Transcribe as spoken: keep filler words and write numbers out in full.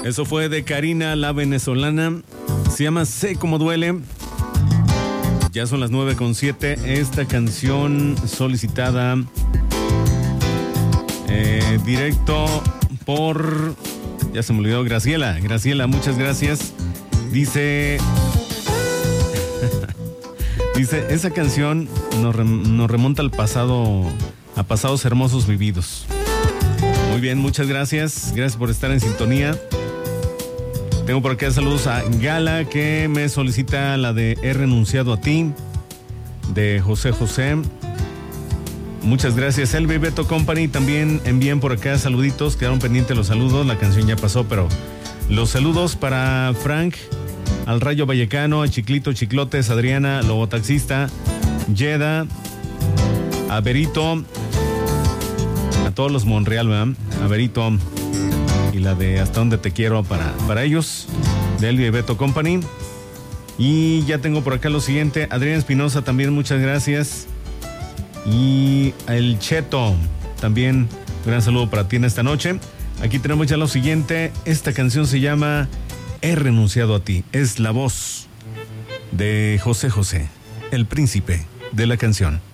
Eso fue de Karina, la venezolana. Se llama Sé Cómo Duele. Ya son las nueve con siete. Esta canción solicitada eh, directo por... Ya se me olvidó, Graciela. Graciela, muchas gracias. Dice... Dice, esa canción nos, rem- nos remonta al pasado, a pasados hermosos vividos. Muy bien, muchas gracias. Gracias por estar en sintonía. Tengo por acá saludos a Gala, que me solicita la de He renunciado a ti, de José José. Muchas gracias. El Bebeto Company también envían por acá saluditos. Quedaron pendientes los saludos. La canción ya pasó, pero los saludos para Frank, al Rayo Vallecano, a Chiclito Chiclotes, Adriana, Lobo Taxista, Yeda, a Berito, a todos los Monreal, ¿verdad? A Berito y la de Hasta Donde Te Quiero para, para ellos, de El Bebeto Company. Y ya tengo por acá lo siguiente, Adrián Espinosa también, muchas gracias. Y el Cheto, también gran saludo para ti en esta noche. Aquí tenemos ya lo siguiente, esta canción se llama He renunciado a ti, es la voz de José José, el príncipe de la canción.